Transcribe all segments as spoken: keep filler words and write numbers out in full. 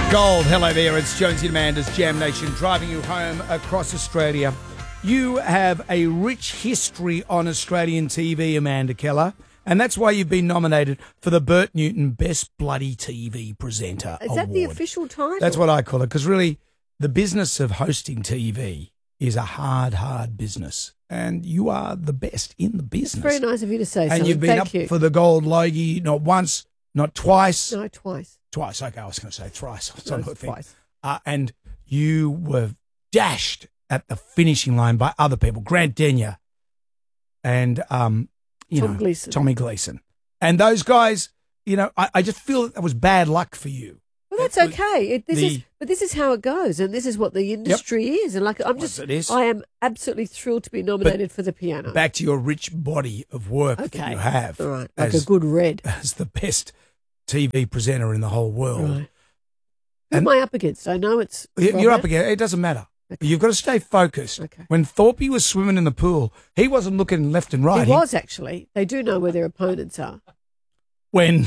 Gold, hello there, it's Jonesy and Amanda's Jam Nation driving you home across Australia. You have a rich history on Australian T V, Amanda Keller, and that's why you've been nominated for the Bert Newton Best Bloody T V Presenter Is Award. that the official title? That's what I call it, because really the business of hosting T V is a hard, hard business, and you are the best in the business. Very nice of you to say so. And you've been Thank up you. for the Gold Logie not once, not twice. No, twice. Twice, okay, I was going to say thrice. No, I think. twice. Uh, and you were dashed at the finishing line by other people, Grant Denyer and um, you Tom know, Gleeson. Tommy Gleeson. And those guys, you know, I, I just feel that was bad luck for you. Well, that's It was okay. It, this the- is, but this is how it goes, and this is what the industry is. And like, I'm Yes, just, it is. I am absolutely thrilled to be nominated for the piano. Back to your rich body of work that Okay. you have All right, like as, a good red. as the best T V presenter in the whole world. Right. Who And- am I up against? I know it's You- You're up Robert. again. It doesn't matter. Okay. You've got to stay focused. Okay. When Thorpe was swimming in the pool, he wasn't looking left and right. It was actually. They do know where their opponents are. When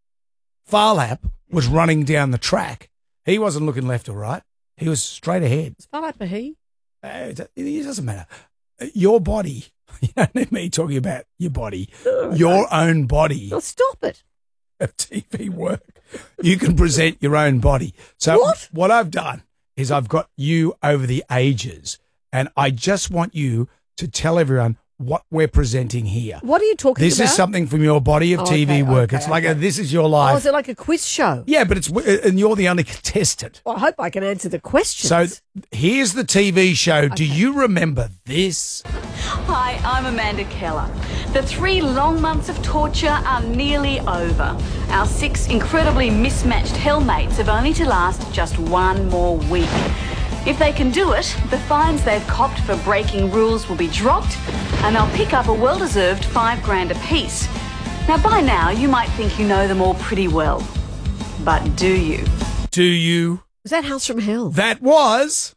Farlap was running down the track, he wasn't looking left or right. He was straight ahead. Is Farlap a he? Uh, It it doesn't matter. Uh, Your body, you don't need me talking about your body, No, your own body Oh, stop it. of T V work. You can present your own body. So What? what I've done is I've got you over the ages, and I just want you to tell everyone what we're presenting here. What are you talking This about? is something from your body of Oh, T V okay, work. okay, It's like a, okay. this is your Oh, life. is it like a quiz show? Yeah, but it's and you're the only contestant. Well, I hope I can answer the questions. So here's the T V show. Do you remember this? Hi, I'm Amanda Keller. The three long months of torture are nearly over. Our six incredibly mismatched hellmates have only to last just one more week. If they can do it, the fines they've copped for breaking rules will be dropped and they'll pick up a well-deserved five grand apiece. Now, by now, you might think you know them all pretty well. But do you? Do you? was that House from Hell? That was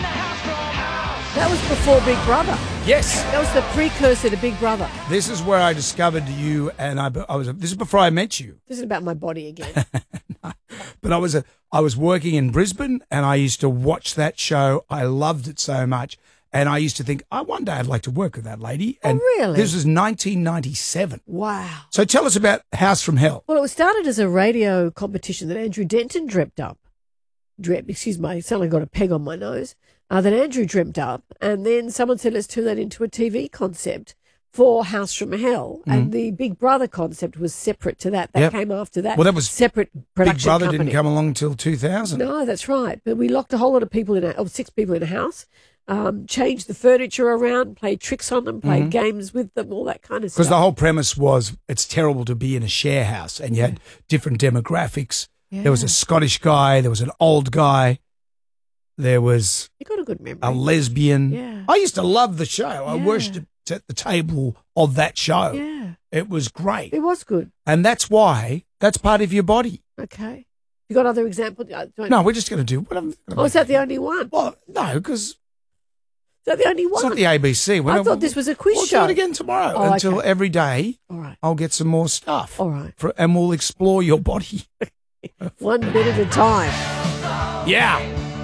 That was before Big Brother. yes. That was the precursor to Big Brother. This is where I discovered you, and I, I was. This is before I met you. This is about my body again. But I was a, I was working in Brisbane, and I used to watch that show. I loved it so much, and I used to think, I one day I'd like to work with that lady. Oh, And really? This was nineteen ninety-seven. Wow. So tell us about House from Hell. Well, it was started as a radio competition that Andrew Denton dreamt up. Dreamt, excuse me, I sound like I got a peg on my nose. Uh, that Andrew dreamt up, and then someone said, let's turn that into a T V concept for House from Hell. And the Big Brother concept was separate to that. That Mm. Yep. came after that. Well, that was separate production Big Brother company. didn't come along till two thousand. No, that's right. But we locked a whole lot of people in a, oh, six people in a house, um, changed the furniture around, played tricks on them, played games with them, all that kind of stuff. Because the whole premise was it's terrible to be in a share house, and you had different demographics. There was a Yeah. Scottish guy, there was an old guy, there was You got a good memory. a lesbian. Yeah. I used to love the show. I Yeah. worshipped at the table of that show. Yeah, It was great. it was good. And that's why that's part of your body. Okay. You got other examples? Uh, don't- No, we're just going to do whatever. Oh, is that the only one? Is Well, no, because that the only one? it's not the A B C. We're I not- thut this was a quiz we'll show. do it again tomorrow Oh, until okay. every day All right. I'll get some more stuff. All right. For, and we'll explore your body. One bit at a time. Yeah.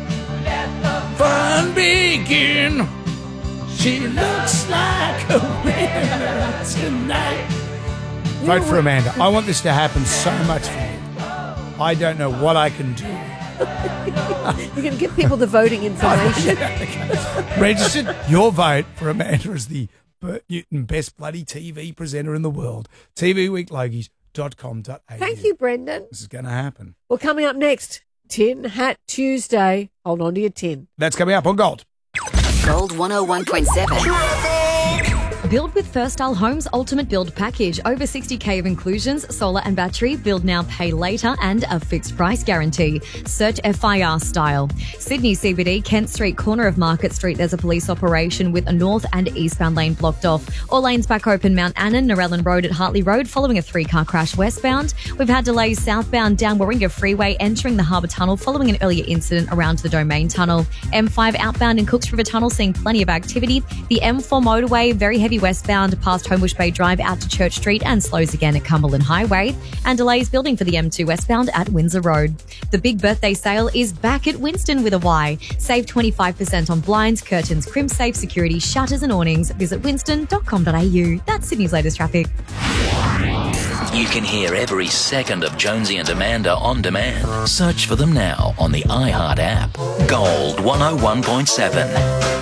Fun begin. She looks like a winner tonight. Vote for Amanda. I want this to happen so much for you. I don't know what I can do. You can give people the voting information. Registered your vote for Amanda as the Bert Newton Best Bloody T V presenter in the world. T V week logies dot com dot a u. Thank you, Brendan. This is going to happen. Well, coming up next, Tin Hat Tuesday. Hold on to your tin. That's coming up on Gold. Gold one oh one point seven. Build with First Style Homes Ultimate Build Package. Over sixty k of inclusions, solar and battery, build now, pay later, and a fixed price guarantee. Search F I R style. Sydney C B D, Kent Street, corner of Market Street. There's a police operation with a north and eastbound lane blocked off. All lanes back open. Mount Annan, Narellan Road at Hartley Road following a three-car crash westbound. We've had delays southbound down Warringah Freeway entering the Harbour Tunnel following an earlier incident around the Domain Tunnel. M five outbound in Cooks River Tunnel seeing plenty of activity. The M four motorway, very heavy westbound past Homebush Bay Drive out to Church Street and slows again at Cumberland Highway, and delays building for the M two westbound at Windsor Road. The big birthday sale is back at Winston with a Y. Save twenty-five percent on blinds, curtains, crimp safe, security, shutters and awnings. Visit winston dot com dot a u. That's Sydney's latest traffic. You can hear every second of Jonesy and Amanda on demand. Search for them now on the iHeart app. Gold one oh one point seven.